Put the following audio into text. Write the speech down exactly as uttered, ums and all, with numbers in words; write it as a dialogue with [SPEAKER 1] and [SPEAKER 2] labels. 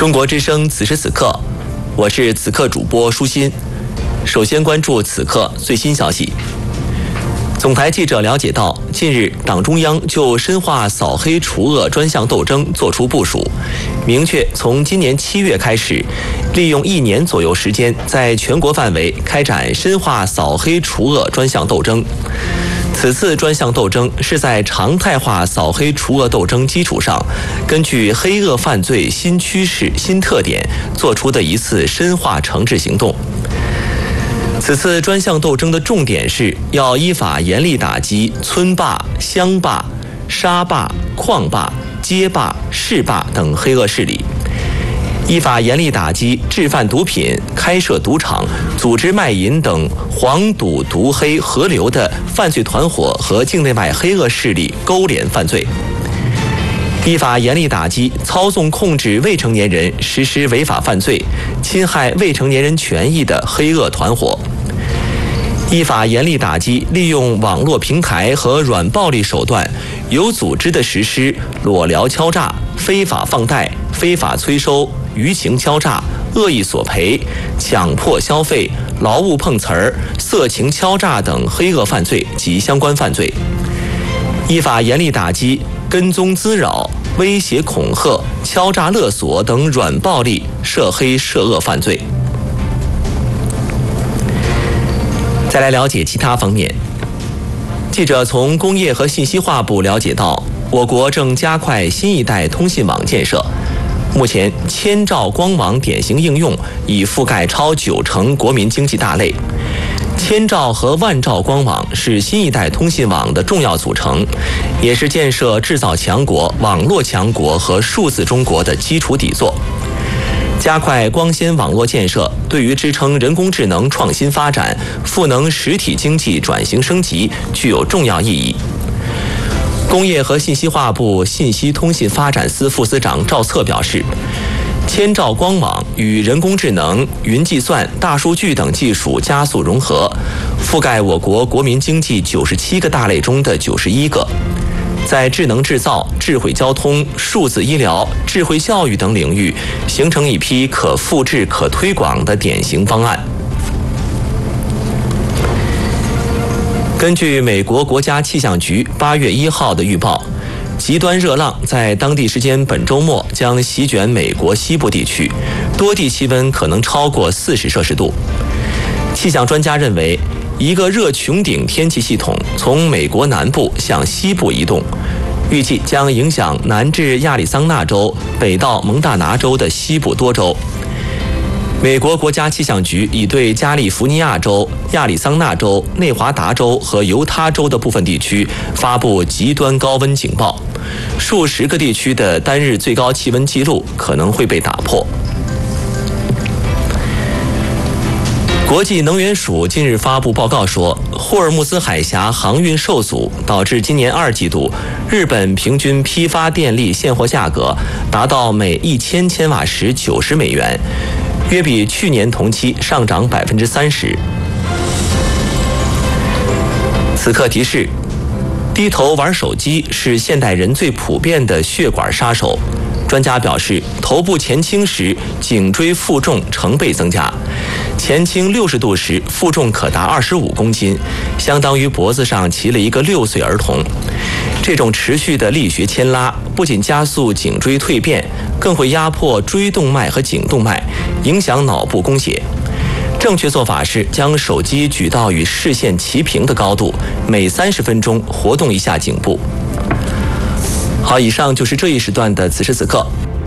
[SPEAKER 1] 中国之声此时此刻，我是此刻主播舒心。首先关注此刻最新消息。总台记者了解到，近日党中央就深化扫黑除恶专项斗争作出部署，明确从今年七月开始，利用一年左右时间，在全国范围开展深化扫黑除恶专项斗争。此次专项斗争是在常态化扫黑除恶斗争基础上，根据黑恶犯罪新趋势、新特点做出的一次深化惩治行动。此次专项斗争的重点是要依法严厉打击村霸、乡霸、沙霸、矿霸、街霸、市霸等黑恶势力，依法严厉打击制贩毒品、开设赌场、组织卖淫等黄赌毒黑合流的犯罪团伙和境内外黑恶势力勾连犯罪，依法严厉打击操纵控制未成年人实施违法犯罪、侵害未成年人权益的黑恶团伙，依法严厉打击利用网络平台和软暴力手段，有组织地实施裸聊敲诈、非法放贷、非法催收、舆情敲诈、恶意索赔、强迫消费、劳务碰瓷儿、色情敲诈等黑恶犯罪及相关犯罪，依法严厉打击跟踪滋扰、威胁恐吓、敲诈勒索等软暴力涉黑涉恶犯罪。再来了解其他方面。记者从工业和信息化部了解到，我国正加快新一代通信网建设。目前，千兆光网典型应用已覆盖超九成国民经济大类。千兆和万兆光网是新一代通信网的重要组成，也是建设制造强国、网络强国和数字中国的基础底座。加快光纤网络建设，对于支撑人工智能创新发展、赋能实体经济转型升级具有重要意义。工业和信息化部信息通信发展司副司长赵策表示，千兆光网与人工智能、云计算、大数据等技术加速融合，覆盖我国国民经济九十七个大类中的九十一个。在智能制造、智慧交通、数字医疗、智慧教育等领域，形成一批可复制、可推广的典型方案。根据美国国家气象局八月一号的预报，极端热浪在当地时间本周末将席卷美国西部地区，多地气温可能超过四十摄氏度。气象专家认为，一个热穹顶天气系统从美国南部向西部移动，预计将影响南至亚利桑那州、北到蒙大拿州的西部多州。美国国家气象局已对加利福尼亚州、亚利桑那州、内华达州和犹他州的部分地区发布极端高温警报，数十个地区的单日最高气温记录可能会被打破。国际能源署近日发布报告说，霍尔木兹海峡航运受阻，导致今年二季度日本平均批发电力现货价格达到每一千千瓦时九十美元，约比去年同期上涨百分之三十。此刻提示：低头玩手机是现代人最普遍的血管杀手。专家表示，头部前倾时颈椎负重成倍增加，前倾六十度时负重可达二十五公斤，相当于脖子上骑了一个六岁儿童。这种持续的力学牵拉不仅加速颈椎蜕变，更会压迫椎动脉和颈动脉，影响脑部供血。正确做法是将手机举到与视线齐平的高度，每三十分钟活动一下颈部。好，以上就是这一时段的此时此刻。